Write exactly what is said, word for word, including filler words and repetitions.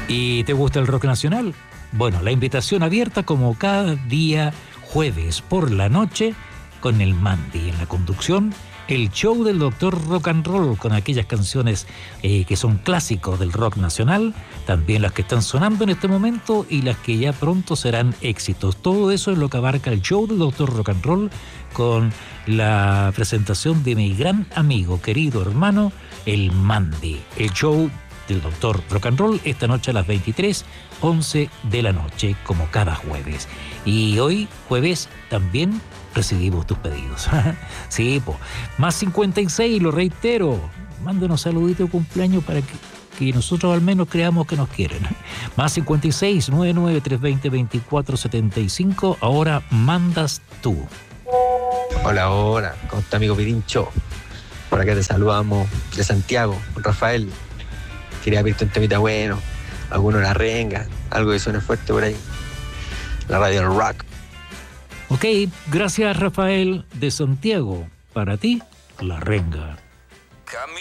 ¿Y te gusta el rock nacional? Bueno, la invitación abierta como cada día jueves por la noche con el Mandy en la conducción, el show del doctor Rock and Roll con aquellas canciones eh, que son clásicos del rock nacional, también las que están sonando en este momento y las que ya pronto serán éxitos. Todo eso es lo que abarca el show del doctor Rock and Roll con la presentación de mi gran amigo, querido hermano, el Mandy. El show del doctor Rock and Roll esta noche a las veintitrés, once de la noche, como cada jueves. Y hoy, jueves, también recibimos tus pedidos. Sí, po. Más cincuenta y seis, lo reitero. Mándenos saluditos de cumpleaños para que, que nosotros al menos creamos que nos quieren. Más cincuenta y seis, noventa y nueve, trescientos veinte, veinticuatro setenta y cinco. Ahora mandas tú. Hola, hola. ¿Cómo está, amigo Pirincho? Por acá te saludamos de Santiago, Rafael. Quería pedirte un temita bueno, alguno La Renga, algo que suene fuerte por ahí. La radio del rock. Ok, gracias Rafael de Santiago. Para ti, La Renga. Camino.